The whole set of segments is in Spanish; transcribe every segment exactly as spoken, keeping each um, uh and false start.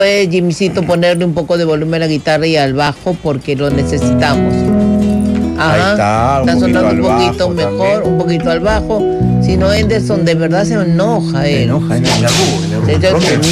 Puede, Jimmycito, ponerle un poco de volumen a la guitarra y al bajo porque lo necesitamos. Ajá, ahí está, un está sonando un poquito bajo mejor, también. Un poquito al bajo. Si no, Henderson de verdad se enoja, eh. Se enoja, en el arrugo, Se en el enoja. rompe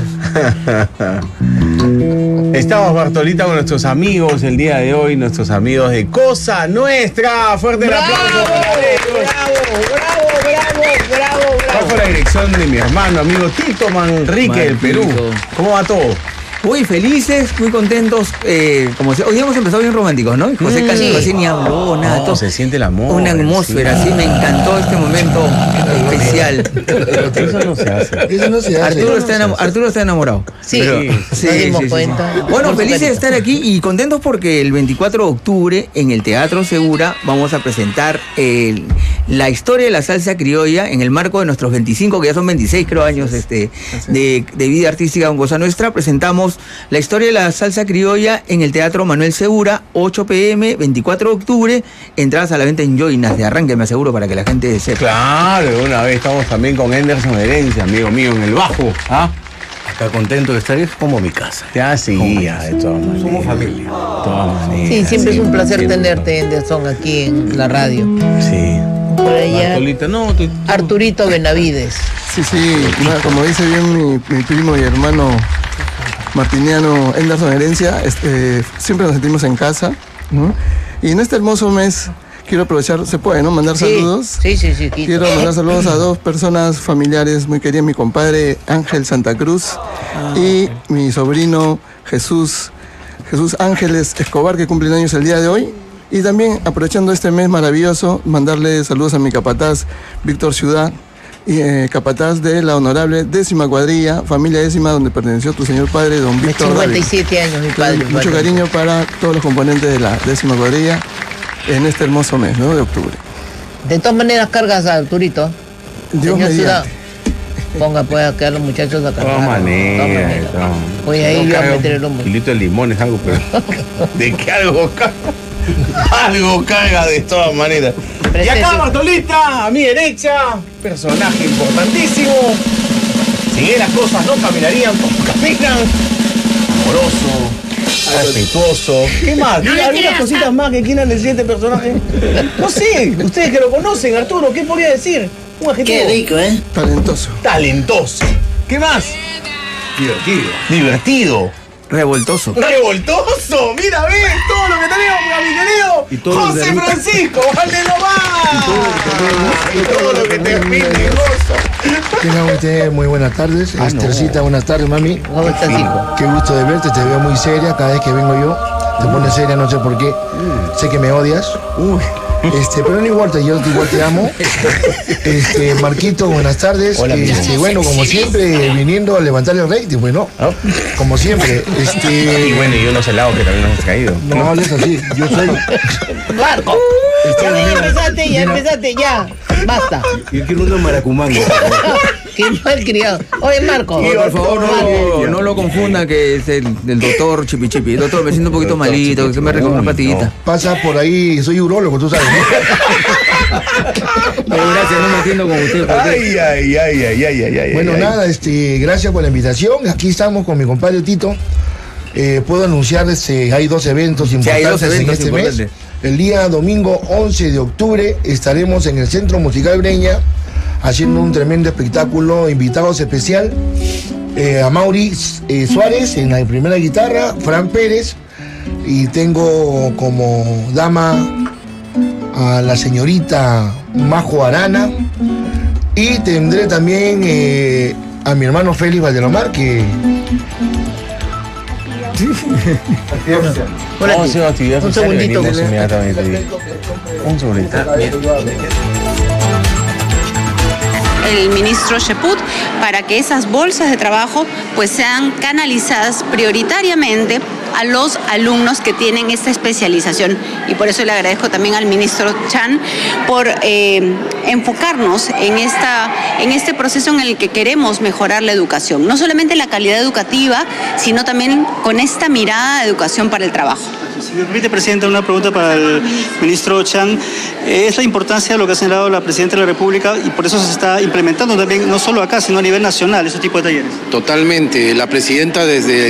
el micro. Estamos, Bartolita, con nuestros amigos el día de hoy, nuestros amigos de Cosa Nuestra. Fuerte el ¡Bravo! aplauso para ellos. ¡Bravo, bravo, bravo, bravo, bravo! Bajo la dirección de mi hermano, amigo Tito Manrique del Perú. ¿Cómo va todo? Muy felices, muy contentos. Eh, como si, hoy hemos empezado bien románticos, ¿no? José Mm, casi, sí. José ni habló, nada. No, todo. se siente el amor. Una atmósfera, sí, me encantó este momento especial. Eso no se hace. Eso no se hace. Arturo está, enamo- Arturo está enamorado. Sí, Pero- nos dimos cuenta. Bueno, Por felices de su estar aquí y contentos porque el veinticuatro de octubre en el Teatro Segura vamos a presentar el- la historia de la salsa criolla en el marco de nuestros veinticinco, que ya son veintiséis creo años este, de, de vida artística con Cosa Nuestra. Presentamos la historia de la salsa criolla en el Teatro Manuel Segura, ocho pe eme, veinticuatro de octubre, entradas a la venta en Joinas de arranque, me aseguro, para que la gente sepa. Claro, de una vez estamos también con Henderson Herencia, amigo mío, en el bajo. ¿Ah? Acá contento de estar, es como mi casa. Ya sí, ya, de todas maneras. Somos familia. De todas maneras. Sí, siempre es un placer siempre. tenerte, Henderson, aquí en la radio. Sí. Por allá, Bartolita, no, te- Arturito Benavides. Sí, sí, no, como dice bien mi, mi primo y hermano martiniano Henderson Herencia, este, siempre nos sentimos en casa, ¿no? Y en este hermoso mes quiero aprovechar, se puede, ¿no? Mandar Sí, saludos. sí, sí, sí, Quito. Quiero mandar saludos a dos personas familiares muy queridas, mi compadre Ángel Santa Cruz y mi sobrino Jesús, Jesús Ángeles Escobar, que cumple años el día de hoy. Y también, aprovechando este mes maravilloso, mandarle saludos a mi capataz Víctor Ciudad, y, eh, capataz de la honorable décima cuadrilla, familia décima, donde perteneció tu señor padre, don De Víctor cincuenta y Dávila. siete años, mi padre. Entonces, mucho padre. cariño para todos los componentes de la décima cuadrilla en este hermoso mes, ¿no? De octubre. De todas maneras, cargas a Arturito. Dios Señor Ciudad. mediante. Ponga, pues, a quedar los muchachos a de cargar. todas De maneras. todas de maneras. todas- Voy ahí No yo a carga meter el un hombro. kilito de limón es algo, pero. ¿De qué algo carga? Algo carga de todas maneras. Y Presente. acá, Bartolita, a mi derecha, personaje importantísimo. Si las cosas no caminarían como caminan. Amoroso, respetuoso. ¿Qué más? No le ¿Algunas creas, cositas más que quieran decir este personaje? No sé, ustedes que lo conocen, Arturo, ¿qué podría decir? Un adjetivo. Qué rico, ¿eh? Talentoso. Talentoso. ¿Qué más? Divertido. Divertido. Revoltoso. Revoltoso. Mira, ve todo lo que tenemos, mi querido Y todo lo José que- Francisco Valdelomar. Y todo lo que termine en gozo. Tengan ustedes muy buenas tardes. Ah, Estercita, no. buenas tardes, mami. ¿Cómo estás, hijo? Qué gusto de verte, te veo muy seria cada vez que vengo yo. Te pones seria, no sé por qué. Sé que me odias. Este, pero no importa, yo igual te amo. Este, Marquito, buenas tardes. Hola, mi este, bueno, como siempre, viniendo a levantar el rating, bueno, como siempre. Y Este, bueno, y unos helados que también nos hemos caído. no hables así, yo soy. Marco. Este, Ya, ya mira, empezaste, ya empezaste, ya. Basta. Yo quiero uno maracumango. Qué mal criado. Oye, Marco. Oye, por favor, no, Marco. lo- no lo confunda que es el del doctor Chipi Chipi. Doctor, me siento un poquito Doctor malito, Chipi que me Chipi. recomienda una Uy, patillita. Pasa por ahí, soy urólogo, tú sabes, ¿no? Pero gracias, no me atiendo con usted. porque- Ay, ay, ay, ay, ay, ay, ay. Bueno, ay. nada, este, gracias por la invitación. Aquí estamos con mi compadre Tito. Eh, puedo anunciar, este, hay dos eventos Sí, hay importantes dos eventos en este importantes. mes. El día domingo once de octubre estaremos en el Centro Musical Breña haciendo un tremendo espectáculo. Invitados especial eh, a Mauri eh, Suárez en la primera guitarra, Fran Pérez, y tengo como dama a la señorita Majo Arana, y tendré también eh, a mi hermano Félix Valdelomar, que Hola, Vamos a hacer tío. una actividad Un social y segundito. venimos inmediatamente. Un segundito. el ministro Cheput para que esas bolsas de trabajo pues sean canalizadas prioritariamente a los alumnos que tienen esta especialización. Y por eso le agradezco también al ministro Chan por eh, enfocarnos en, esta, en este proceso en el que queremos mejorar la educación. No solamente la calidad educativa, sino también con esta mirada de educación para el trabajo. Si me permite, Presidenta, una pregunta para el ministro Chang. Es la importancia de lo que ha señalado la Presidenta de la República y por eso se está implementando también, no solo acá, sino a nivel nacional, ese tipo de talleres. Totalmente. La Presidenta desde